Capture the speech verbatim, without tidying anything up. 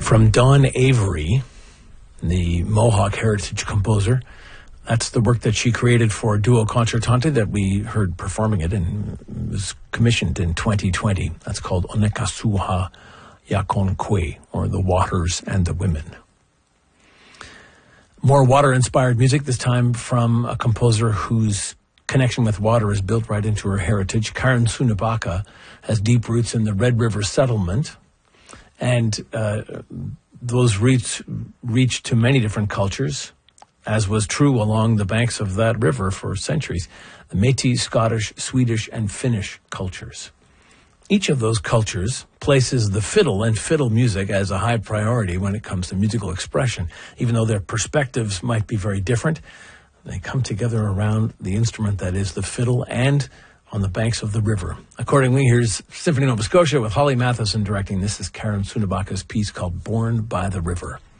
From Dawn Avery, the Mohawk heritage composer. That's the work that she created for Duo Concertante that we heard performing it and was commissioned in twenty twenty. That's called Onekasuha Yakonkwe, or The Waters and the Women. More water-inspired music, this time from a composer whose connection with water is built right into her heritage. Karen Sunebaka has deep roots in the Red River settlement, and uh, those roots reach to many different cultures, as was true along the banks of that river for centuries, the Métis, Scottish, Swedish, and Finnish cultures. Each of those cultures places the fiddle and fiddle music as a high priority when it comes to musical expression. Even though their perspectives might be very different, they come together around the instrument that is the fiddle and on the banks of the river. Accordingly, here's Symphony Nova Scotia with Holly Matheson directing. This is Karen Sunebaka's piece called Born by the River.